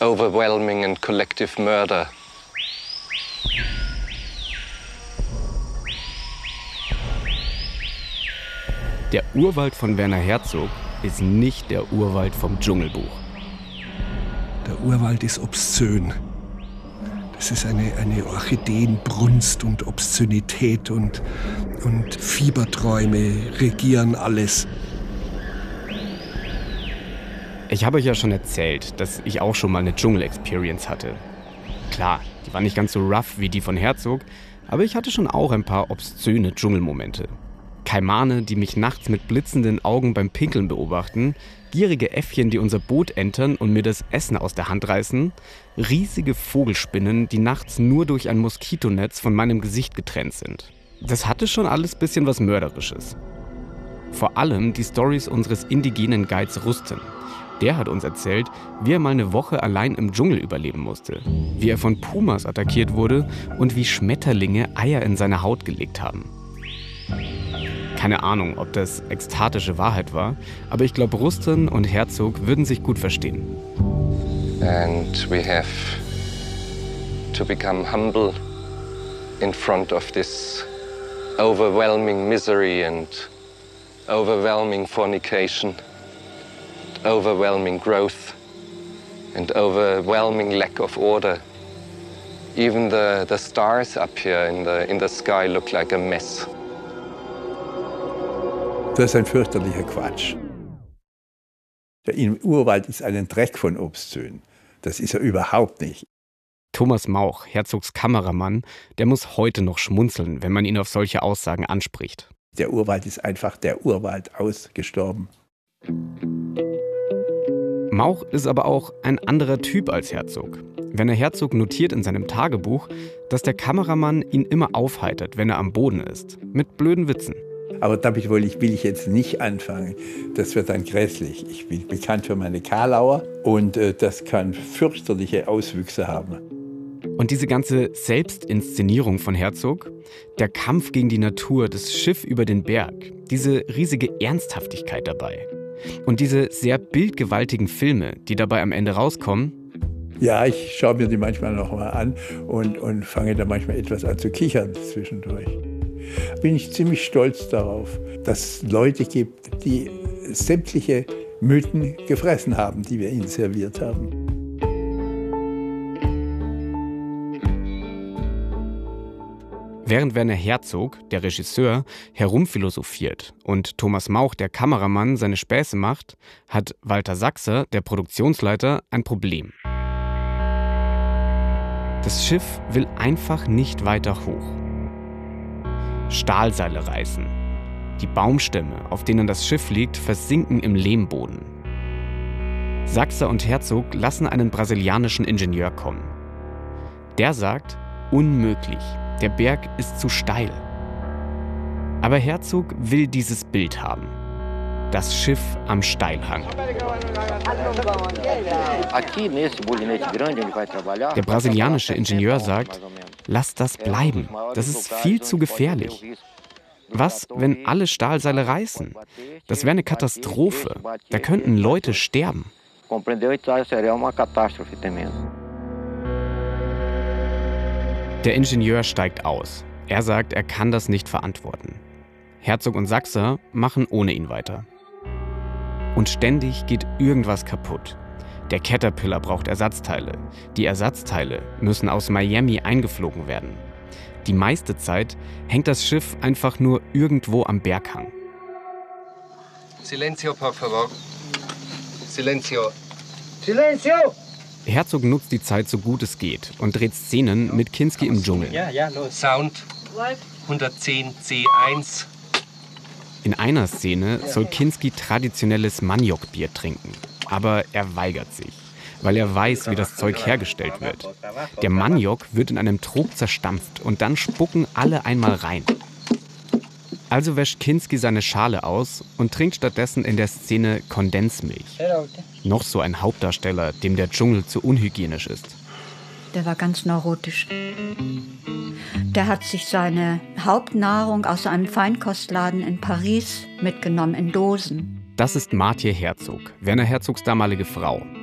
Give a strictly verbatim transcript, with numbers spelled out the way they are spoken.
overwhelming and collective murder. Der Urwald von Werner Herzog ist nicht der Urwald vom Dschungelbuch. Der Urwald ist obszön. Das ist eine, eine Orchideenbrunst und Obszönität und, und Fieberträume regieren alles. Ich habe euch ja schon erzählt, dass ich auch schon mal eine Dschungel-Experience hatte. Klar, die war nicht ganz so rough wie die von Herzog, aber ich hatte schon auch ein paar obszöne Dschungelmomente. Kaimane, die mich nachts mit blitzenden Augen beim Pinkeln beobachten, gierige Äffchen, die unser Boot entern und mir das Essen aus der Hand reißen, riesige Vogelspinnen, die nachts nur durch ein Moskitonetz von meinem Gesicht getrennt sind. Das hatte schon alles bisschen was Mörderisches. Vor allem die Storys unseres indigenen Guides Rustem. Der hat uns erzählt, wie er mal eine Woche allein im Dschungel überleben musste, wie er von Pumas attackiert wurde und wie Schmetterlinge Eier in seine Haut gelegt haben. Keine Ahnung, ob das ekstatische Wahrheit war, aber ich glaube, Rustem und Herzog würden sich gut verstehen. And we have to become humble in front of this overwhelming misery and overwhelming fornication, overwhelming growth and overwhelming lack of order. Even the, the stars up here in the, in the sky look like a mess. Das ist ein fürchterlicher Quatsch. Im Urwald ist ein Dreck von obszön. Das ist er überhaupt nicht. Thomas Mauch, Herzogs Kameramann, der muss heute noch schmunzeln, wenn man ihn auf solche Aussagen anspricht. Der Urwald ist einfach der Urwald ausgestorben. Mauch ist aber auch ein anderer Typ als Herzog. Werner Herzog notiert in seinem Tagebuch, dass der Kameramann ihn immer aufheitert, wenn er am Boden ist, mit blöden Witzen. Aber damit will ich, will ich jetzt nicht anfangen. Das wird dann grässlich. Ich bin bekannt für meine Karlauer und äh, das kann fürchterliche Auswüchse haben. Und diese ganze Selbstinszenierung von Herzog, der Kampf gegen die Natur, das Schiff über den Berg, diese riesige Ernsthaftigkeit dabei und diese sehr bildgewaltigen Filme, die dabei am Ende rauskommen. Ja, ich schaue mir die manchmal noch mal an und, und fange da manchmal etwas an zu kichern zwischendurch. Bin ich ziemlich stolz darauf, dass es Leute gibt, die sämtliche Mythen gefressen haben, die wir ihnen serviert haben. Während Werner Herzog, der Regisseur, herumphilosophiert und Thomas Mauch, der Kameramann, seine Späße macht, hat Walter Sachser, der Produktionsleiter, ein Problem. Das Schiff will einfach nicht weiter hoch. Stahlseile reißen. Die Baumstämme, auf denen das Schiff liegt, versinken im Lehmboden. Sachser und Herzog lassen einen brasilianischen Ingenieur kommen. Der sagt, unmöglich, der Berg ist zu steil. Aber Herzog will dieses Bild haben. Das Schiff am Steilhang. Der brasilianische Ingenieur sagt, lass das bleiben, das ist viel zu gefährlich. Was, wenn alle Stahlseile reißen? Das wäre eine Katastrophe, da könnten Leute sterben. Der Ingenieur steigt aus. Er sagt, er kann das nicht verantworten. Herzog und Sachser machen ohne ihn weiter. Und ständig geht irgendwas kaputt. Der Caterpillar braucht Ersatzteile. Die Ersatzteile müssen aus Miami eingeflogen werden. Die meiste Zeit hängt das Schiff einfach nur irgendwo am Berghang. Silencio, por favor. Silencio. Silencio! Herzog nutzt die Zeit so gut es geht und dreht Szenen mit Kinski im Dschungel. Ja, ja, los. Sound hundertzehn C eins. In einer Szene soll Kinski traditionelles Maniokbier trinken. Aber er weigert sich, weil er weiß, wie das Zeug hergestellt wird. Der Maniok wird in einem Trog zerstampft und dann spucken alle einmal rein. Also wäscht Kinski seine Schale aus und trinkt stattdessen in der Szene Kondensmilch. Noch so ein Hauptdarsteller, dem der Dschungel zu unhygienisch ist. Der war ganz neurotisch. Der hat sich seine Hauptnahrung aus einem Feinkostladen in Paris mitgenommen, in Dosen. Das ist Martje Herzog, Werner Herzogs damalige Frau.